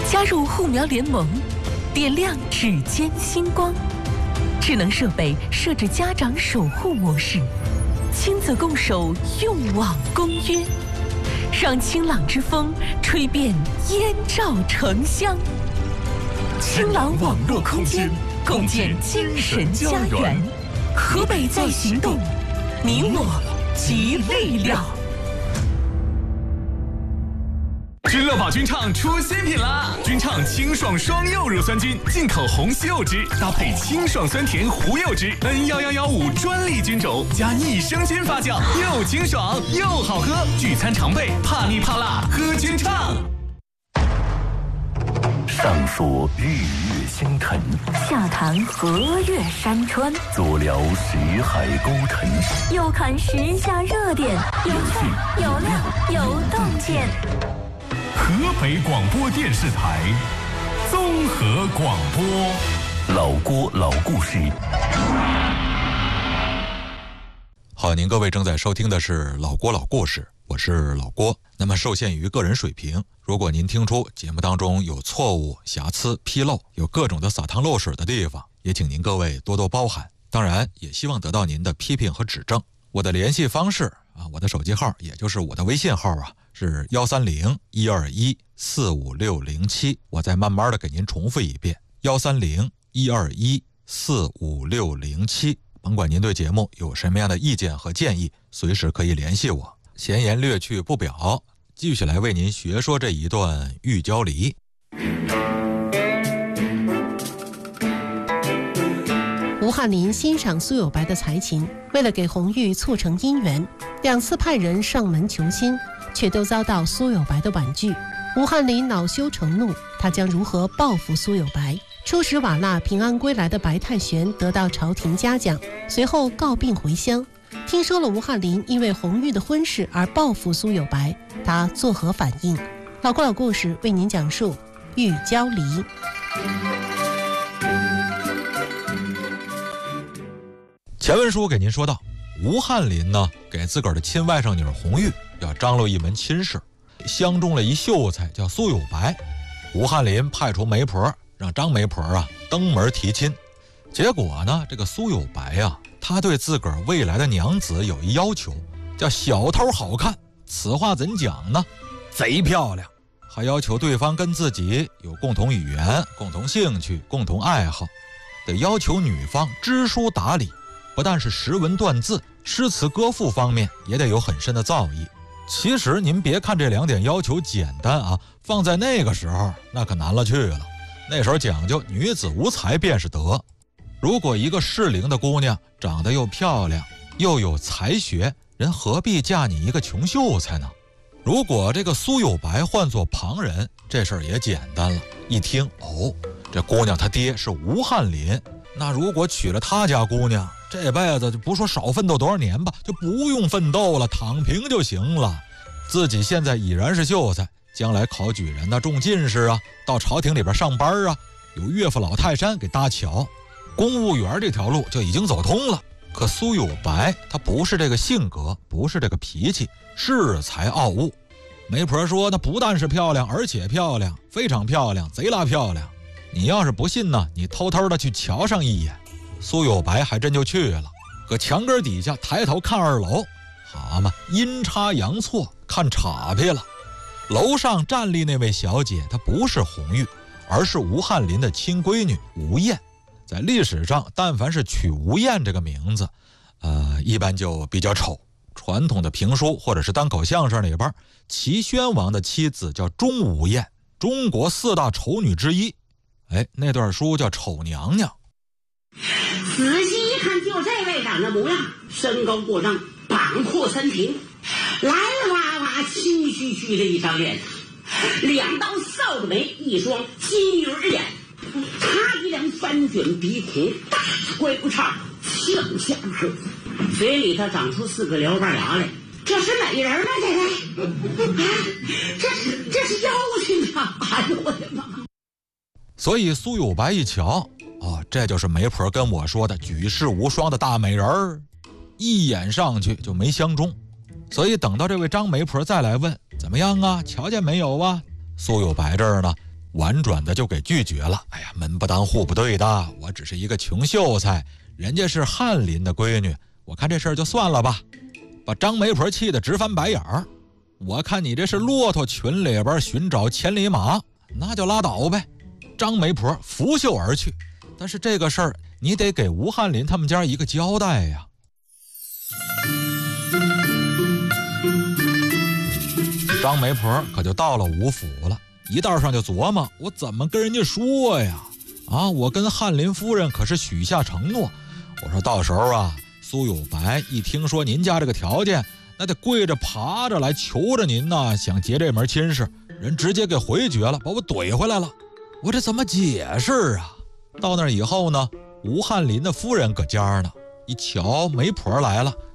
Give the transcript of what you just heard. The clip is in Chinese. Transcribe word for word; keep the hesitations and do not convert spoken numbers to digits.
加入护苗联盟，点亮指尖星光。智能设备设置家长守护模式，亲子共守用网公约，让清朗之风吹遍燕赵城乡。清朗网络空间，共建精神家园。河北在行动，你我集力量。 君乐宝君畅出新品啦！君畅清爽双柚乳酸菌，进口红西柚汁搭配清爽酸甜胡柚汁 N 一一一五专利菌种加益生菌发酵，又清爽又好喝，聚餐常备，怕腻怕辣喝君畅。 上溯日月星辰， 下谈河岳山川， 左聊识海沟沉， 右看时下热点，有趣有料有洞见。 河北广播电视台综合广播， 老郭老故事。 好，您各位正在收听的是老郭老故事，我是老郭。那么受限于个人水平，如果您听出节目当中有错误、瑕疵、纰漏，有各种的洒汤漏水的地方，也请您各位多多包涵。当然也希望得到您的批评和指正。我的联系方式啊，我的手机号也就是我的微信号啊，是幺三零一二一四五六零七。我再慢慢的给您重复一遍，幺三零一二一四五六零七。甭管您对节目有什么样的意见和建议，随时可以联系我。闲言略去不表，继续来为您学说这一段玉娇梨。 吴翰林欣赏苏有白的才情，为了给红玉促成姻缘，两次派人上门求亲，却都遭到苏有白的婉拒。吴翰林恼羞成怒，他将如何报复苏有白？初使瓦剌平安归来的白太玄得到朝廷嘉奖，随后告病回乡。听说了吴翰林因为红玉的婚事而报复苏有白，他作何反应？老郭老故事为您讲述玉娇梨。 前文书给您说到，吴翰林呢给自个儿的亲外甥女红玉要张罗一门亲事，相中了一秀才叫苏有白。吴翰林派出媒婆让张媒婆啊登门提亲。结果呢，这个苏有白啊，他对自个儿未来的娘子有一要求，叫小偷好看。此话怎讲呢？贼漂亮，还要求对方跟自己有共同语言、共同兴趣、共同爱好，得要求女方知书达理，不但是识文断字，诗词歌赋方面也得有很深的造诣。其实您别看这两点要求简单啊，放在那个时候那可难了去了。那时候讲究女子无才便是德，如果一个适龄的姑娘长得又漂亮又有才学，人何必嫁你一个穷秀才呢？如果这个苏有白换作旁人，这事儿也简单了。一听哦，这姑娘她爹是吴翰林，那如果娶了他家姑娘，这辈子就不说少奋斗多少年吧，就不用奋斗了，躺平就行了。自己现在已然是秀才，将来考举人啊，中进士啊，到朝廷里边上班啊，有岳父老泰山给搭桥，公务员这条路就已经走通了。可苏有白他不是这个性格，不是这个脾气，恃才傲物。媒婆说那不但是漂亮，而且漂亮，非常漂亮，贼拉漂亮。你要是不信呢，你偷偷的去瞧上一眼。苏有白还真就去了，搁墙根底下抬头看二楼，好嘛，阴差阳错看岔劈了。楼上站立那位小姐，她不是红玉，而是吴翰林的亲闺女吴燕。在历史上，但凡是取吴燕这个名字，呃，一般就比较丑。传统的评书或者是单口相声里边，齐宣王的妻子叫钟无艳，中国四大丑女之一。哎，那段书叫《丑娘娘》。 仔细一看，就这位长的模样，身高过丈，膀阔身平，蓝哇哇、青须须的一张脸，两道扫帚眉，一双金鱼儿眼，他一两翻卷鼻孔，大怪不差，向下喝，嘴里头长出四个獠巴牙来。这是美人吗？这位，啊，这是这是妖精啊！哎呦我的妈！ 所以苏有白一瞧，哦，这就是媒婆跟我说的举世无双的大美人儿，一眼上去就没相中。所以等到这位张媒婆再来问怎么样啊，瞧见没有啊，苏有白这儿呢婉转的就给拒绝了。哎呀，门不当户不对的，我只是一个穷秀才，人家是翰林的闺女，我看这事儿就算了吧。把张媒婆气得直翻白眼儿。我看你这是骆驼群里边寻找千里马，那就拉倒呗。张媒婆拂袖而去。但是这个事儿你得给吴翰林他们家一个交代呀。张媒婆可就到了吴府了，一道上就琢磨，我怎么跟人家说呀？啊，我跟翰林夫人可是许下承诺，我说到时候啊，苏有白一听说您家这个条件，那得跪着爬着来求着您呐，想结这门亲事，人直接给回绝了，把我怼回来了。我这怎么解释啊？到那以后呢，吴翰林的夫人搁家呢，一瞧媒婆来了，